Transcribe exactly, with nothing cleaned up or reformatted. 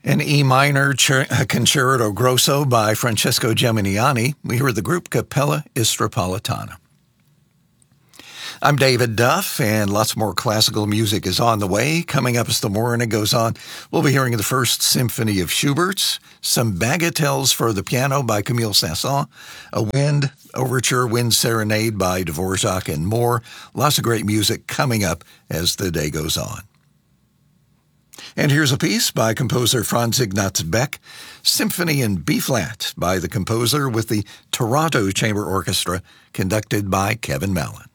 An E minor cer- concerto grosso by Francesco Geminiani. We hear the group Capella Istropolitana. I'm David Duff, and lots more classical music is on the way. Coming up as the morning goes on, we'll be hearing the First Symphony of Schubert's, some bagatelles for the piano by Camille Saint-Saëns, a wind overture, wind serenade by Dvorak, and more. Lots of great music coming up as the day goes on. And here's a piece by composer Franz Ignaz Beck, Symphony in B-flat by the composer with the Toronto Chamber Orchestra, conducted by Kevin Mallon.